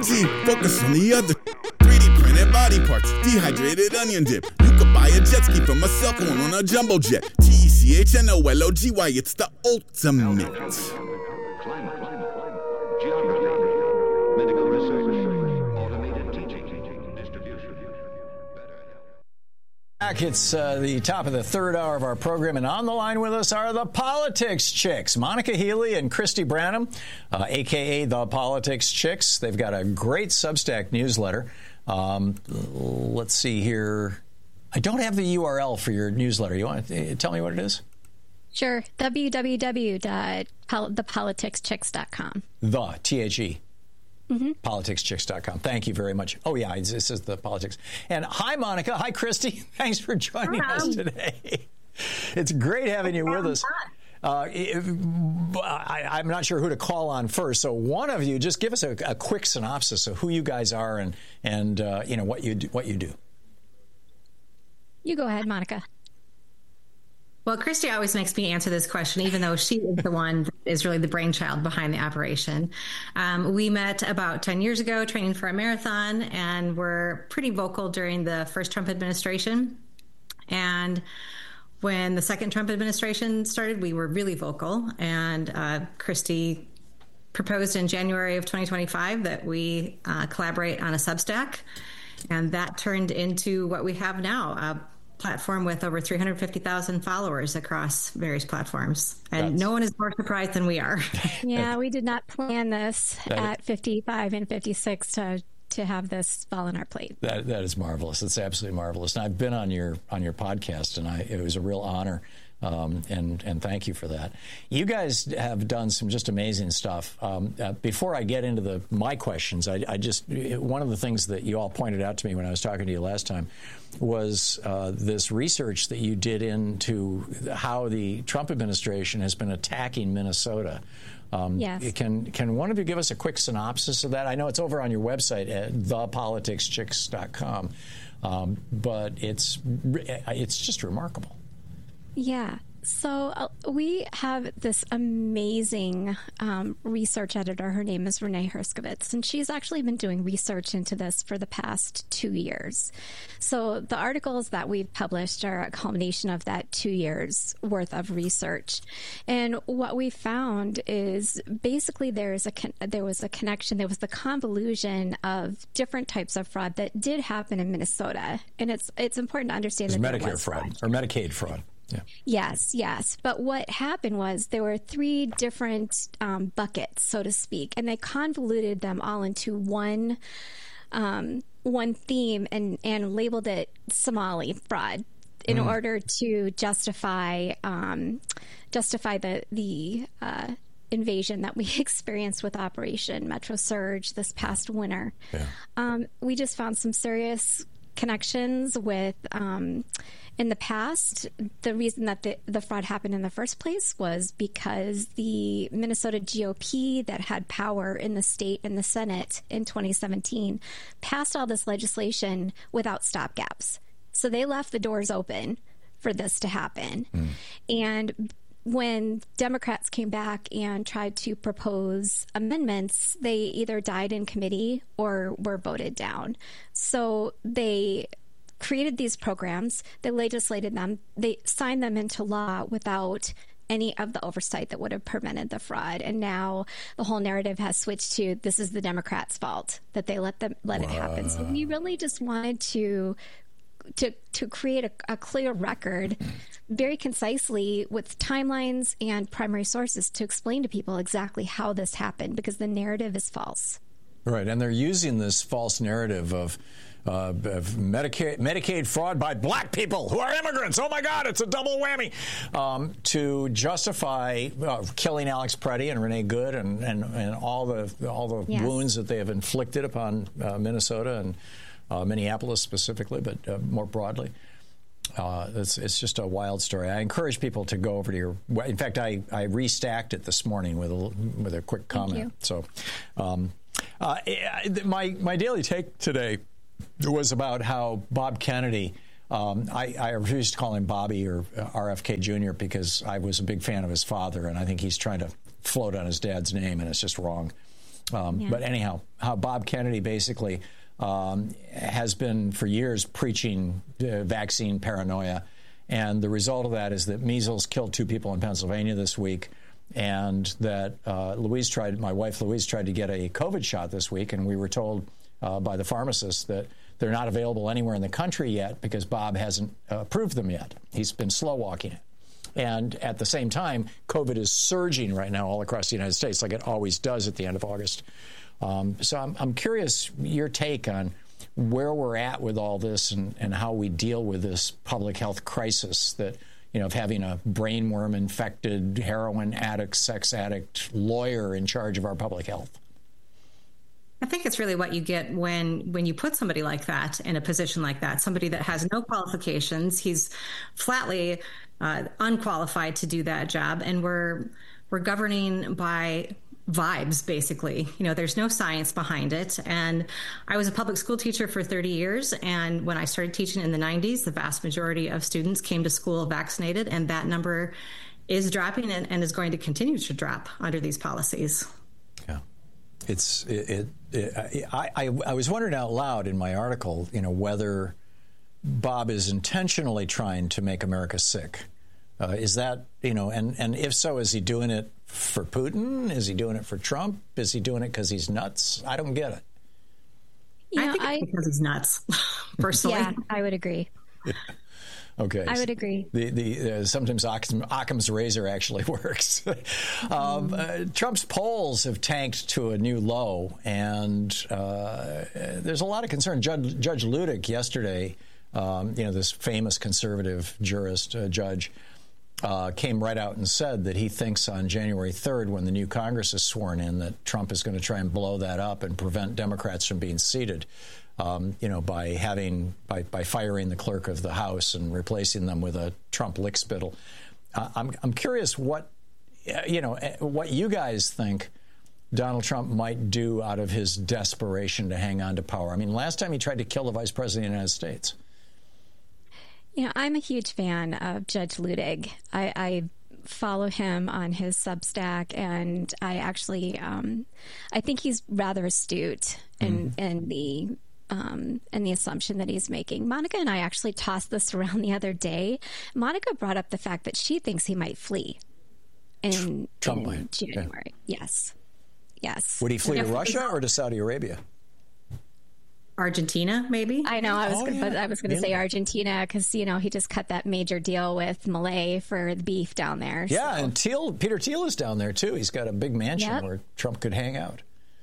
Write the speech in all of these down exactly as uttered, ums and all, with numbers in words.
energy, focus on the other. three D printed body parts, dehydrated onion dip. You could buy a jet ski from a cell phone on a jumbo jet. T E C H N O L O G Y, it's the ultimate. Climate, climate, geography, medical research, automated teaching, distribution. Back, it's uh, the top of the third hour of our program, and on the line with us are the Politics Chicks, Monica Healy and Christy Branham, uh, a k a the Politics Chicks. They've got a great Substack newsletter. Um, let's see here. I don't have the U R L for your newsletter. You want to tell me what it is? Sure. w w w dot the politics chicks dot com. The, T H E. Mm-hmm. politics chicks dot com. Thank you very much. Oh, yeah, this is the Politics. And hi, Monica. Hi, Christy. Thanks for joining hi. us today. It's great having you with us. Uh, if, I, I'm not sure who to call on first. So one of you, just give us a, a quick synopsis of who you guys are and, and uh, you know, what you do, what you do. You go ahead, Monica. Well, Christy always makes me answer this question, even though she is the one that is really the brainchild behind the operation. Um, we met about ten years ago training for a marathon, and were pretty vocal during the first Trump administration. And when the second Trump administration started, we were really vocal. And uh, Christy proposed in January of twenty twenty-five that we uh, collaborate on a Substack. And that turned into what we have now, a platform with over three hundred fifty thousand followers across various platforms. And That's... no one is more surprised than we are. Yeah, we did not plan this that at is... fifty-five and fifty-six to to have this fall on our plate. That that is marvelous. It's absolutely marvelous. And I've been on your on your podcast, and I it was a real honor. Um, and and thank you for that. You guys have done some just amazing stuff. Um, uh, before I get into the my questions, I, I just one of the things that you all pointed out to me when I was talking to you last time was uh, this research that you did into how the Trump administration has been attacking Minnesota. Um, yes. Can can one of you give us a quick synopsis of that? I know it's over on your website at the politics chicks dot com, um, but it's it's just remarkable. Yeah. So uh, we have this amazing um, research editor. Her name is Renee Herskovitz, and she's actually been doing research into this for the past two years. So the articles that we've published are a culmination of that two years worth of research. And what we found is basically there is a con- there was a connection, there was the convolution of different types of fraud that did happen in Minnesota. And it's it's important to understand it's that Medicare there was fraud, fraud or Medicaid fraud. Yeah. Yes, yes. But what happened was there were three different um, buckets, so to speak, and they convoluted them all into one um, one theme and, and labeled it Somali fraud in mm. order to justify um, justify the the uh, invasion that we experienced with Operation Metro Surge this past winter. Yeah. Um, we just found some serious connections with. Um, In the past, the reason that the, the fraud happened in the first place was because the Minnesota G O P that had power in the state and the Senate in twenty seventeen passed all this legislation without stopgaps. So they left the doors open for this to happen. Mm. And when Democrats came back and tried to propose amendments, they either died in committee or were voted down. So they created these programs, they legislated them, they signed them into law without any of the oversight that would have prevented the fraud. And now the whole narrative has switched to this is the Democrats' fault that they let them let wow. it happen. So we really just wanted to to to create a, a clear record very concisely with timelines and primary sources to explain to people exactly how this happened, because the narrative is false. Right, and they're using this false narrative of Uh, of Medicaid, Medicaid fraud by black people who are immigrants. Oh, my God, it's a double whammy. Um, to justify uh, killing Alex Preddy and Renee Good and, and, and all the all the yes. wounds that they have inflicted upon uh, Minnesota and uh, Minneapolis specifically, but uh, more broadly. Uh, it's, it's just a wild story. I encourage people to go over to your. In fact, I, I restacked it this morning with a with a quick comment. So, um, uh, my my daily take today was about how Bob Kennedy, um, I, I refuse to call him Bobby or R F K Junior because I was a big fan of his father, and I think he's trying to float on his dad's name, and it's just wrong. Um, Yeah. But anyhow, how Bob Kennedy basically um, has been for years preaching uh, vaccine paranoia. And the result of that is that measles killed two people in Pennsylvania this week. And that uh, Louise tried, my wife Louise tried to get a COVID shot this week. And we were told uh, by the pharmacist that they're not available anywhere in the country yet because Bob hasn't uh, approved them yet. He's been slow walking it. And at the same time, COVID is surging right now all across the United States, like it always does at the end of August. Um, so I'm, I'm curious your take on where we're at with all this and, and how we deal with this public health crisis that, you know, of having a brainworm infected heroin addict, sex addict lawyer in charge of our public health. I think it's really what you get when when you put somebody like that in a position like that, somebody that has no qualifications. He's flatly uh, unqualified to do that job, and we're we're governing by vibes, basically. You know, there's no science behind it. And I was a public school teacher for thirty years, and when I started teaching in the nineties, the vast majority of students came to school vaccinated, and that number is dropping and, and is going to continue to drop under these policies. Yeah. It's it, it, it I, I I was wondering out loud in my article, you know, whether Bob is intentionally trying to make America sick. Uh, is that, you know, and, and if so, is he doing it for Putin? Is he doing it for Trump? Is he doing it because he's nuts? I don't get it. You I know, think it's I, because he's nuts, personally. Yeah, I would agree. Okay. I would agree. The the uh, sometimes Occam, Occam's razor actually works. um, uh, Trump's polls have tanked to a new low, and uh, there's a lot of concern. Judge, Judge Ludick yesterday, um, you know, this famous conservative jurist uh, judge, uh, came right out and said that he thinks on January third, when the new Congress is sworn in, that Trump is going to try and blow that up and prevent Democrats from being seated. Um, you know, by having by, by firing the clerk of the House and replacing them with a Trump lickspittle. Uh, I'm I'm curious what you know what you guys think Donald Trump might do out of his desperation to hang on to power. I mean, last time he tried to kill the vice president of the United States. You know, I'm a huge fan of Judge Ludig. I, I follow him on his Substack, and I actually um, I think he's rather astute in mm. in the. Um, and the assumption that he's making. Monica and I actually tossed this around the other day. Monica brought up the fact that she thinks he might flee in, Trump in might. January. Yeah. Yes. Yes. Would he flee Yeah. to Russia or to Saudi Arabia? Argentina, maybe? I know. I was Oh, gonna, yeah. but I was going to Yeah. say Argentina because, you know, he just cut that major deal with Malay for the beef down there. Yeah, so. and Thiel, Peter Thiel is down there, too. He's got a big mansion Yep. where Trump could hang out.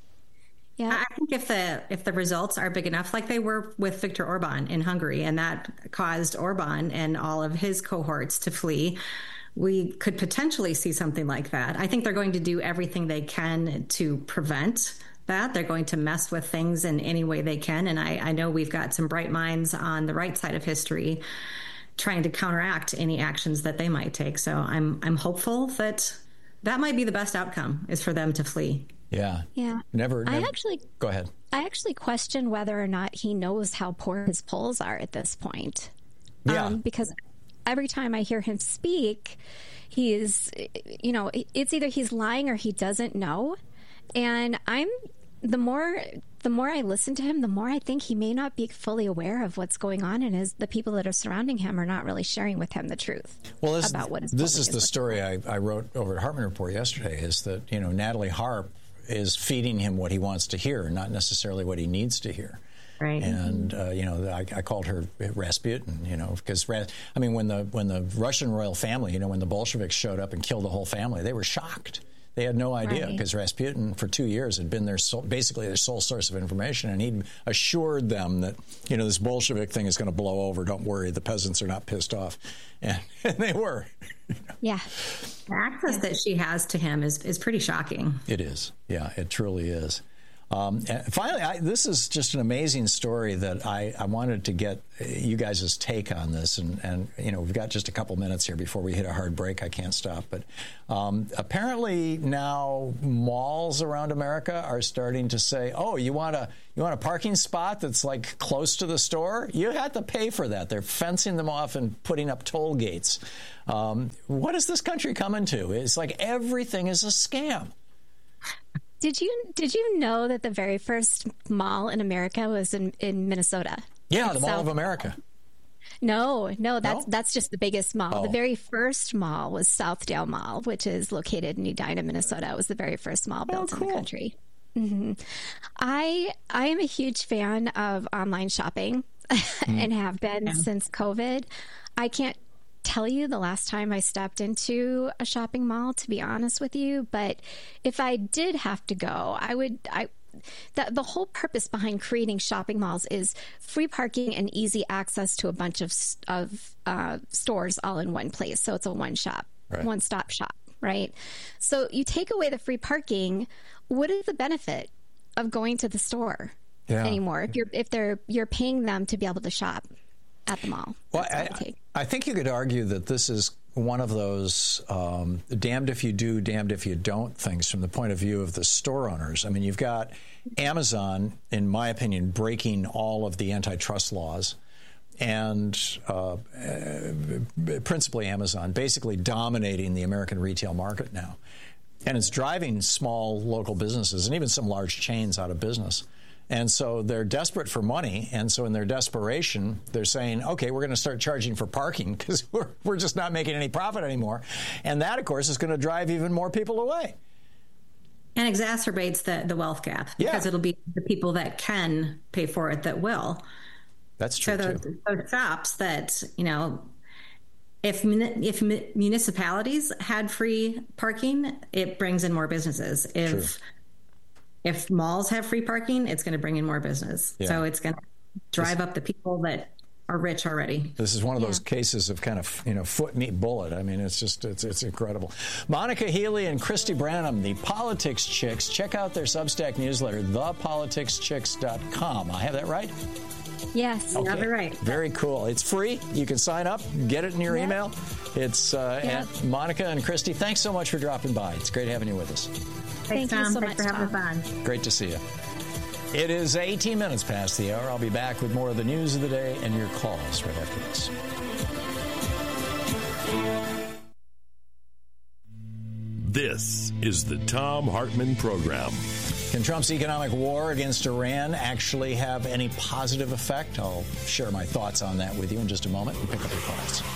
Yeah. I think if the if the results are big enough, like they were with Viktor Orban in Hungary, and that caused Orban and all of his cohorts to flee, we could potentially see something like that. I think they're going to do everything they can to prevent that. They're going to mess with things in any way they can. And I, I know we've got some bright minds on the right side of history trying to counteract any actions that they might take. So I'm I'm hopeful that that might be the best outcome, is for them to flee. Yeah. Yeah. Never, never. I actually Go ahead. I actually question whether or not he knows how poor his polls are at this point. Yeah. Um, because every time I hear him speak, he is, you know, it's either he's lying or he doesn't know. And I'm the more the more I listen to him, the more I think he may not be fully aware of what's going on, and his the people that are surrounding him are not really sharing with him the truth Well, this, about what his this polling is the story I, I wrote over at Hartman Report yesterday, is that, you know, Natalie Harp is feeding him what he wants to hear, not necessarily what he needs to hear. Right. And uh, you know, I, I called her Rasputin, you know, because I mean, when the when the Russian royal family, you know, when the Bolsheviks showed up and killed the whole family, they were shocked. They had no idea, because right. Rasputin for two years had been their sole, basically their sole source of information, and he'd assured them that, you know, this Bolshevik thing is going to blow over. Don't worry, the peasants are not pissed off, and, and they were. Yeah. The access that she has to him is is pretty shocking. It is. Yeah, it truly is. Um, and finally, I, this is just an amazing story that I, I wanted to get you guys' take on this. And, and, you know, we've got just a couple minutes here before we hit a hard break. I can't stop. But um, apparently now malls around America are starting to say, oh, you want a you want a parking spot that's like close to the store? You have to pay for that. They're fencing them off and putting up toll gates. Um, what is this country coming to? It's like everything is a scam. Did you did you know that the very first mall in America was in, in Minnesota? Yeah, the Mall South of America. No, no, that's No? that's just the biggest mall. Oh. The very first mall was Southdale Mall, which is located in Edina, Minnesota. It was the very first mall built Oh, in the cool. country. hmm I I am a huge fan of online shopping and have been since COVID. I can't tell you the last time I stepped into a shopping mall, to be honest with you, but if I did have to go, I would I the, the whole purpose behind creating shopping malls is free parking and easy access to a bunch of of uh, stores all in one place. So it's a one shop, Right. one stop shop, right? So you take away the free parking. What is the benefit of going to the store Yeah. anymore if you're if they're you're paying them to be able to shop at the mall? Well, That's what I I, take. I think you could argue that this is one of those um, damned if you do, damned if you don't things from the point of view of the store owners. I mean, you've got Amazon, in my opinion, breaking all of the antitrust laws, and uh, uh, principally Amazon, basically dominating the American retail market now. And it's driving small local businesses and even some large chains out of business. And so they're desperate for money. And so in their desperation, they're saying, okay, we're going to start charging for parking because we're, we're just not making any profit anymore. And that, of course, is going to drive even more people away. And exacerbates the, the wealth gap because Yeah. it'll be the people that can pay for it that will. That's true, So those, too. those shops that, you know, if muni- if mu- municipalities had free parking, it brings in more businesses. If True. if malls have free parking, it's going to bring in more business. Yeah. So it's going to drive up the people that are rich already. This is one of those cases of kind of, you know, foot meet bullet. I mean, it's just, it's, it's incredible. Monica Healy and Christy Branham, the Politics Chicks. Check out their Substack newsletter, the politics chicks dot com. I have that right? Yes. You have it right. Very cool. It's free. You can sign up, get it in your Yep. email. It's uh, Yep. and Monica and Christy, thanks so much for dropping by. It's great having you with us. Thanks, Thank you Tom. so Thanks much, for having Tom. us on. Great to see you. It is eighteen minutes past the hour. I'll be back with more of the news of the day and your calls right after this. This is the Thom Hartmann Program. Can Trump's economic war against Iran actually have any positive effect? I'll share my thoughts on that with you in just a moment and pick up your calls.